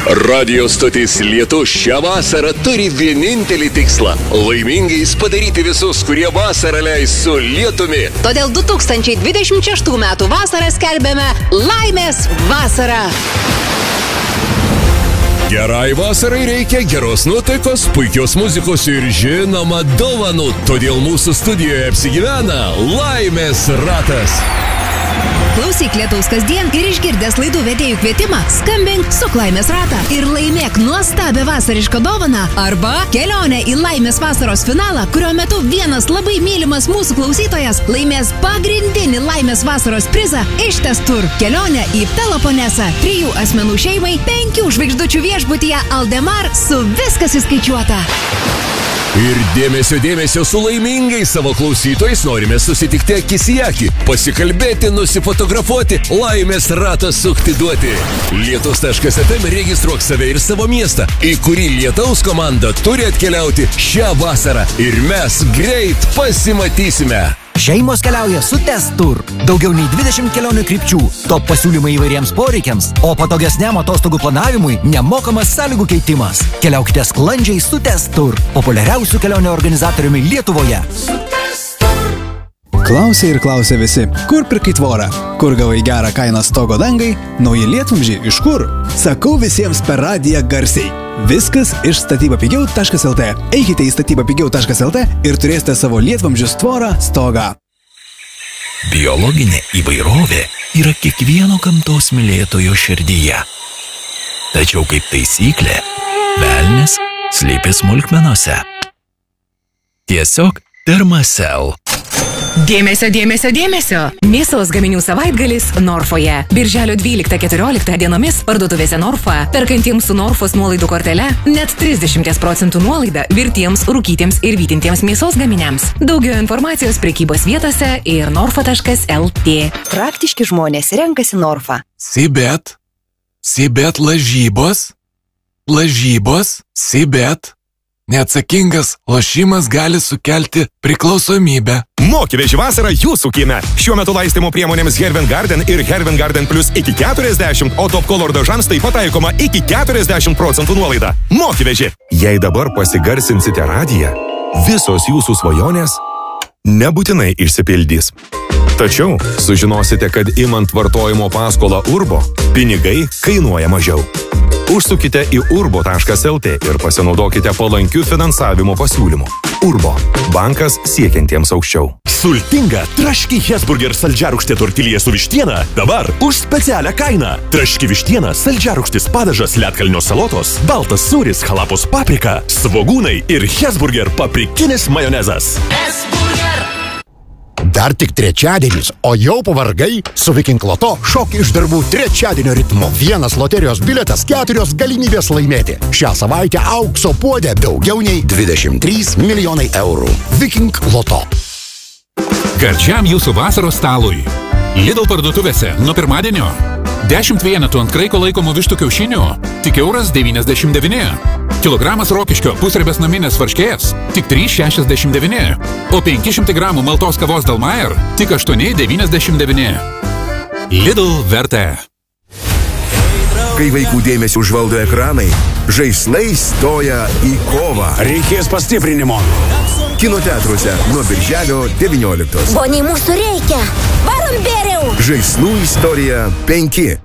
Radio stotis Lietus šią vasarą turi vienintelį tikslą – laimingais padaryti visus, kurie vasarą leis su lietumi. Todėl 2026 metų vasarą skelbėme Laimės vasarą. Gerai vasarai reikia geros nuotaikos, puikios muzikos ir žinoma dovanų. Todėl mūsų studijoje apsigyvena Laimės ratas. Klausyk Lietaus kasdien ir išgirdęs laidų vedėjų kvietimą, skambink su Laimės ratą ir laimėk nuostabią vasarišką dovaną arba kelionę į Laimės vasaros finalą, kurio metu vienas labai mylimas mūsų klausytojas laimės pagrindinį Laimės vasaros prizą Ištest Tour kelionę į Peloponesą 3 asmenų šeimai 5 žvaigždučių viešbutyje Aldemar su viskas įskaičiuota. Ir dėmesio su laimingais savo klausytojais norime susitikti akis į akį, pasikalbėti, nusifotografuoti, Laimės ratą sukti duoti. Lietus.ft registruok save ir savo miestą, į kurį Lietaus komanda turi atkeliauti šią vasarą ir mes greit pasimatysime. Šeimos keliauja su Test Tour. Daugiau nei 20 kelionių krypčių, top pasiūlymai įvairiems poreikiams, o patogesniam atostogų planavimui nemokamas sąlygų keitimas. Keliaukite sklandžiai su Test Tour, populiariausių kelionių organizatoriumi Lietuvoje. Klausia ir klausia visi, kur pirkai tvorą, kur gavai gerą kainą stogo dangai, nauji lietvamzdžiai iš kur? Sakau visiems per radiją garsiai. Viskas iš statybapigiau.lt. Eikite į statybapigiau.lt ir turėsite savo lietvamzdžius tvorą stogą. Biologinė įvairovė yra kiekvieno gamtos mylėtojo širdyje. Tačiau kaip taisyklė, velnias slypi smulkmenose. Tiesiog Thermacell. Dėmesio! Mėsos gaminių savaitgalis Norfoje. Birželio 12-14 dienomis parduotuvėse Norfa, perkantiems su Norfos nuolaidų kortele, net 30% nuolaida virtiems, rūkytiems ir vytintiems mėsos gaminiams. Daugiau informacijos prekybos vietose ir norfa.lt. Praktiški žmonės renkasi Norfa. Sibet lažybos, Sibet. Neatsakingas lošimas gali sukelti priklausomybę. Mokyveži vasarą jūsų kieme. Šiuo metu laistymo priemonėms Hervin Garden ir Hervin Garden Plus iki 40, o Top Color dažams taip pataikoma iki 40% nuolaida. Mokyveži. Jei dabar pasigarsinsite radiją, visos jūsų svajonės nebūtinai išsipildys. Tačiau sužinosite, kad imant vartojimo paskolą Urbo, pinigai kainuoja mažiau. Užsukite į urbo.lt ir pasinaudokite palankių finansavimo pasiūlymų. Urbo – bankas siekiantiems aukščiau. Sultinga traški Hesburger saldžiarūgštė tortilija su vištiena dabar už specialią kainą. Traški vištiena, saldžiarūgštis padažas, ledkalnio salotos, baltas sūris, halapos paprika, svogūnai ir Hesburger paprikinis majonezas. Dar tik trečiadienis, o jau pavargai? Su Viking Loto šok iš darbų trečiadienio ritmu. Vienas loterijos biletas, 4 galimybės laimėti. Šią savaitę aukso puodė daugiau nei 23 milijonai eurų. Viking Loto. Gardžiam jūsų vasaros stalui. Lidl parduotuvėse nuo pirmadienio 10 vienetų ant kraiko laikomų vištų kiaušinių tik €1,99. Kilogramas rokiškio pusribės naminės varškės tik 3,69. O 500 gramų maltos kavos Dalmayer tik 8,99. Lidl vertė. Kai vaikų dėmesį užvaldo ekranai, žaislai stoja į kovą. Reikės pastiprinimo. Kino teatruose nuo birželio 19. Boniai, mūsų reikia. Varom bėriau. Žaislų istorija 5.